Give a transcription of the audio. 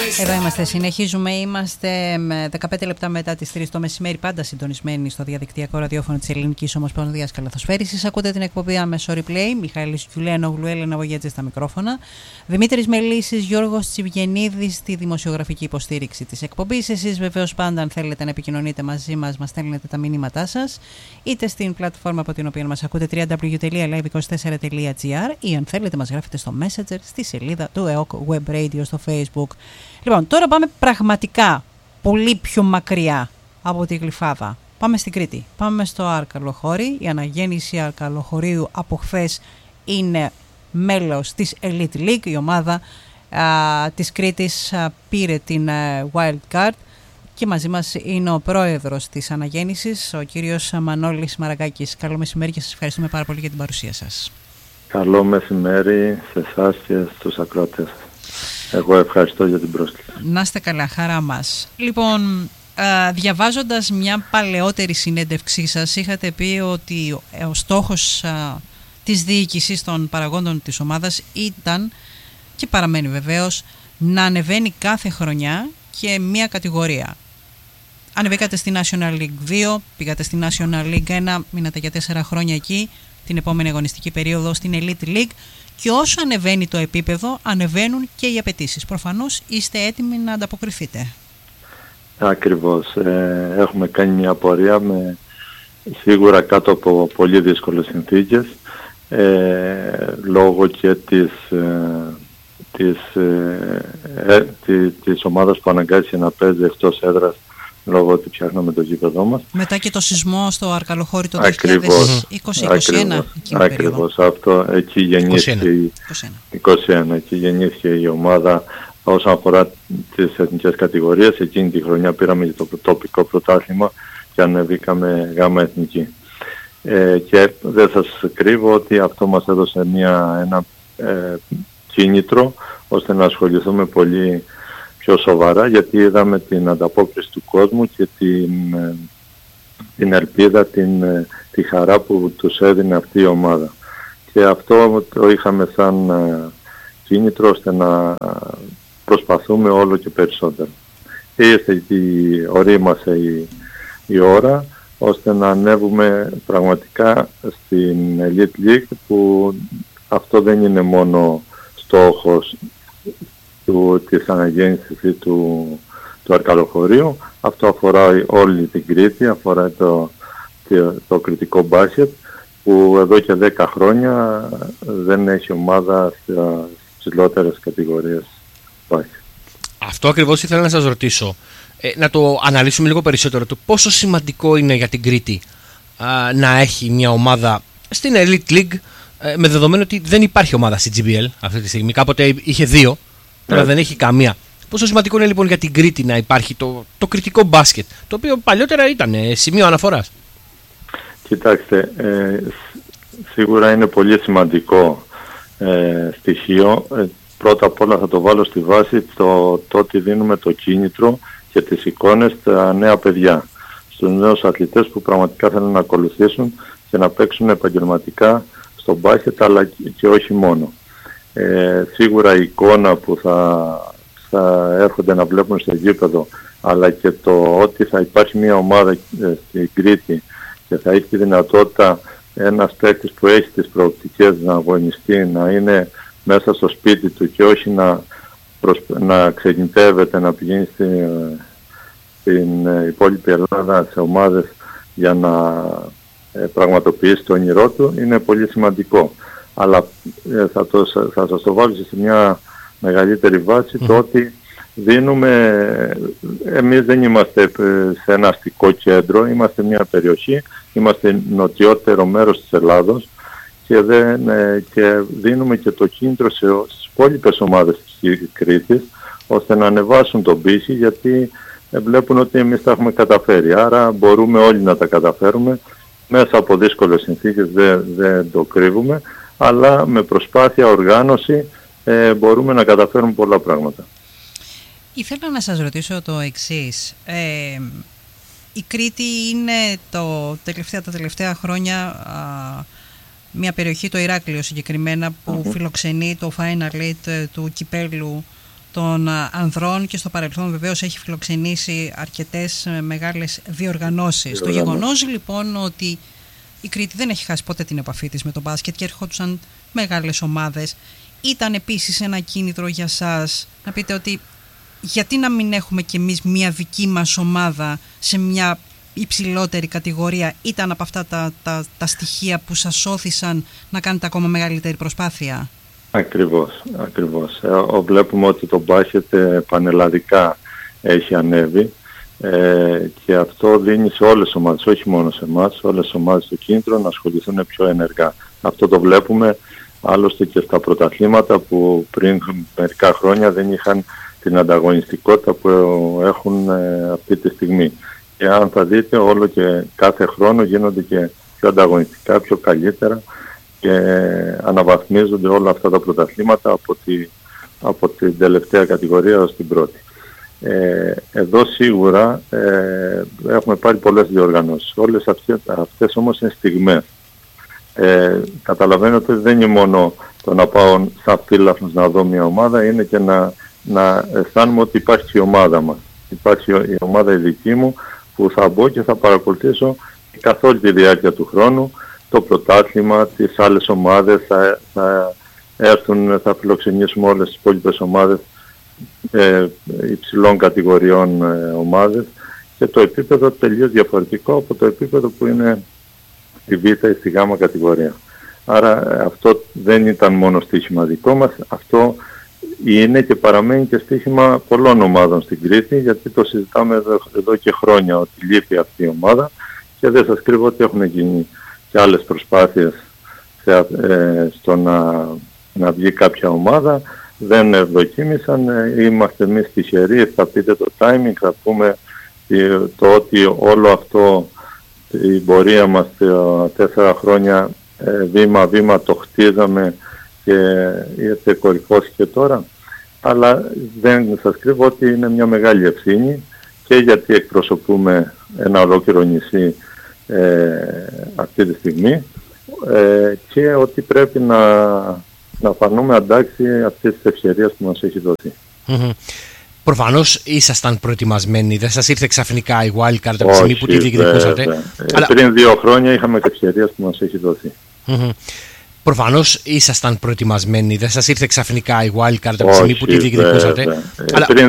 Εδώ είμαστε, συνεχίζουμε. Είμαστε 15 λεπτά μετά τις 3 το μεσημέρι, πάντα συντονισμένοι στο διαδικτυακό ραδιόφωνο της Ελληνικής Ομοσπονδίας Καλαθοσφαίρισης. Ακούτε την εκπομπή άμεσο replay. Μιχαήλης Γιουλιανόγλου, Έλενα Βογέτζη στα μικρόφωνα. Δημήτρης Μελίσης, Γιώργος Τσιβγενίδης στη δημοσιογραφική υποστήριξη της εκπομπής. Εσείς βεβαίως πάντα, αν θέλετε να επικοινωνείτε μαζί μας, μας στέλνετε τα μηνύματά σας, είτε στην πλατφόρμα από την οποία μας ακούτε, www.live24.gr, ή αν θέλετε μας γράφετε στο Messenger στη σελίδα του ΕΟΚ Web Radio στο Facebook. Λοιπόν, τώρα πάμε πραγματικά πολύ πιο μακριά από τη Γλυφάδα. Πάμε στην Κρήτη. Πάμε στο Αρκαλοχώρι. Η αναγέννηση Αρκαλοχωρίου από χθες είναι μέλος της Elite League. Η ομάδα της Κρήτης πήρε την Wild Card και μαζί μας είναι ο πρόεδρος της αναγέννησης, ο κύριος Μανώλης Μαραγκάκης. Καλό μεσημέρι και σας ευχαριστούμε πάρα πολύ για την παρουσία σας. Καλό μεσημέρι σε εσάς και στους ακροατές. Εγώ ευχαριστώ για την πρόσκληση. Να είστε καλά, χαρά μας. Λοιπόν, διαβάζοντας μια παλαιότερη συνέντευξή σας, είχατε πει ότι ο στόχος της διοίκησης των παραγόντων της ομάδας ήταν, και παραμένει βεβαίως, να ανεβαίνει κάθε χρονιά και μια κατηγορία. Ανεβήκατε στη National League 2, πήγατε στη National League 1, μείνατε για 4 χρόνια εκεί, την επόμενη αγωνιστική περίοδο στην Elite League, και όσο ανεβαίνει το επίπεδο, ανεβαίνουν και οι απαιτήσεις. Προφανώς είστε έτοιμοι να ανταποκριθείτε. Ακριβώς. Έχουμε κάνει μια πορεία με σίγουρα κάτω από πολύ δύσκολες συνθήκες, λόγω και της ομάδας που αναγκάστηκε να παίζει εκτός έδρας, λόγω ότι φτιάχναμε το γήπεδό μας. Μετά και το σεισμό στο Αρκαλοχώρι το 2020-2021. Ακριβώς. Αυτό, εκεί γεννήθηκε 21. Εκεί γεννήθηκε η ομάδα όσον αφορά τις εθνικές κατηγορίες. Εκείνη τη χρονιά πήραμε το τοπικό πρωτάθλημα και ανεβήκαμε γάμα εθνική. Και δεν σας κρύβω ότι αυτό μας έδωσε ένα κίνητρο ώστε να ασχοληθούμε πολύ πιο σοβαρά, γιατί είδαμε την ανταπόκριση του κόσμου και την ελπίδα, τη χαρά που τους έδινε αυτή η ομάδα. Και αυτό το είχαμε σαν κίνητρο ώστε να προσπαθούμε όλο και περισσότερο. Ήρθε ορίμασε η ώρα ώστε να ανέβουμε πραγματικά στην Elite League, που αυτό δεν είναι μόνο στόχος της αναγέννησης του Αρκαλοχωρίου. Αυτό αφορά όλη την Κρήτη, αφορά το κρητικό μπάσκετ, που εδώ και 10 χρόνια δεν έχει ομάδα στις ψηλότερες κατηγορίες μπάσκετ. Αυτό ακριβώς ήθελα να σας ρωτήσω. Να το αναλύσουμε λίγο περισσότερο. Το πόσο σημαντικό είναι για την Κρήτη να έχει μια ομάδα στην Elite League, με δεδομένο ότι δεν υπάρχει ομάδα στη GBL αυτή τη στιγμή. Κάποτε είχε 2. Τώρα δεν έχει καμία. Πόσο σημαντικό είναι λοιπόν για την Κρήτη να υπάρχει το κριτικό μπάσκετ, το οποίο παλιότερα ήταν σημείο αναφοράς? Κοιτάξτε, σίγουρα είναι πολύ σημαντικό στοιχείο. Πρώτα απ' όλα θα το βάλω στη βάση το ότι δίνουμε το κίνητρο και τις εικόνες στα νέα παιδιά, στους νέους αθλητές που πραγματικά θέλουν να ακολουθήσουν και να παίξουν επαγγελματικά στο μπάσκετ, αλλά και όχι μόνο. Σίγουρα η εικόνα που θα έρχονται να βλέπουν στο γήπεδο, αλλά και το ότι θα υπάρχει μια ομάδα στην Κρήτη και θα έχει τη δυνατότητα ένας παίκτης που έχει τις προοπτικές να αγωνιστεί, να είναι μέσα στο σπίτι του και όχι να ξεκινητεύεται, να πηγαίνει στην υπόλοιπη Ελλάδα σε ομάδες για να πραγματοποιήσει το όνειρό του, είναι πολύ σημαντικό. Αλλά θα σας το βάλω σε μια μεγαλύτερη βάση, το ότι εμείς δεν είμαστε σε ένα αστικό κέντρο, είμαστε μια περιοχή, είμαστε νοτιότερο μέρος της Ελλάδος και δίνουμε και το κίνητρο στις υπόλοιπες ομάδες της Κρήτης ώστε να ανεβάσουν τον πύχη, γιατί βλέπουν ότι εμείς τα έχουμε καταφέρει. Άρα μπορούμε όλοι να τα καταφέρουμε μέσα από δύσκολες συνθήκες, δεν το κρύβουμε, αλλά με προσπάθεια, οργάνωση μπορούμε να καταφέρουμε πολλά πράγματα. Ήθελα να σας ρωτήσω το εξής. Η Κρήτη είναι τα τελευταία χρόνια μια περιοχή, το Ηράκλειο συγκεκριμένα, που φιλοξενεί το Final Eight του κυπέλου των ανδρών και στο παρελθόν βεβαίως έχει φιλοξενήσει αρκετές μεγάλες διοργανώσεις. Το γεγονός λοιπόν ότι η Κρήτη δεν έχει χάσει ποτέ την επαφή της με το μπάσκετ και ερχόντουσαν μεγάλες ομάδες, ήταν επίσης ένα κίνητρο για σας να πείτε ότι γιατί να μην έχουμε κι εμείς μια δική μας ομάδα σε μια υψηλότερη κατηγορία? Ήταν από αυτά τα στοιχεία που σας όθησαν να κάνετε ακόμα μεγαλύτερη προσπάθεια? Ακριβώς. Βλέπουμε ότι το μπάσκετ πανελλαδικά έχει ανέβει και αυτό δίνει σε όλες τις ομάδες, όχι μόνο σε εμάς, όλες τις ομάδες το κίνητρο να ασχοληθούν πιο ενεργά. Αυτό το βλέπουμε άλλωστε και στα πρωταθλήματα που πριν μερικά χρόνια δεν είχαν την ανταγωνιστικότητα που έχουν αυτή τη στιγμή. Και αν θα δείτε, όλο και κάθε χρόνο γίνονται και πιο ανταγωνιστικά, πιο καλύτερα και αναβαθμίζονται όλα αυτά τα πρωταθλήματα από την τελευταία κατηγορία ως την πρώτη. Εδώ σίγουρα έχουμε πάρει πολλές διοργανώσεις. Όλες αυτές όμως είναι στιγμές. Καταλαβαίνω ότι δεν είναι μόνο το να πάω σαν φίλαθλος να δω μια ομάδα, είναι και να αισθάνομαι ότι υπάρχει η ομάδα μας. Υπάρχει η ομάδα η δική μου που θα μπω και θα παρακολουθήσω καθ' όλη τη διάρκεια του χρόνου το πρωτάθλημα, τις άλλες ομάδες, θα έρθουν, θα φιλοξενήσουμε όλες τις υπόλοιπες ομάδες, υψηλών κατηγοριών ομάδες και το επίπεδο τελείως διαφορετικό από το επίπεδο που είναι στη Β' ή στη Γ' κατηγορία. Άρα αυτό δεν ήταν μόνο στοίχημα δικό μας, αυτό είναι και παραμένει και στοίχημα πολλών ομάδων στην Κρήτη, γιατί το συζητάμε εδώ και χρόνια ότι λείπει αυτή η ομάδα και δεν σας κρύβω ότι έχουν γίνει και άλλες προσπάθειες στο να βγει κάποια ομάδα, δεν ευδοκίμησαν. Είμαστε εμείς τυχεροί, θα πείτε το timing, θα πούμε το ότι όλο αυτό η πορεία μας 4 χρόνια βήμα-βήμα το χτίζαμε και ήρθε κορυφός και τώρα, αλλά δεν σας κρύβω ότι είναι μια μεγάλη ευθύνη και γιατί εκπροσωπούμε ένα ολόκληρο νησί αυτή τη στιγμή και ότι πρέπει να φανούμε αντάξει αυτής της ευκαιρίας που μας έχει δοθεί. Προφανώς ήσασταν προετοιμασμένοι, δεν σας ήρθε ξαφνικά η wildcard από τη στιγμή που τη διεκδικούσατε. Αλλά... Πριν 2 χρόνια είχαμε τις ευκαιρίες που μας έχει δοθεί. Προφανώς ήσασταν προετοιμασμένοι, δεν σας ήρθε ξαφνικά η wildcard από τη στιγμή που τη διεκδικούσατε. Αλλά... Πριν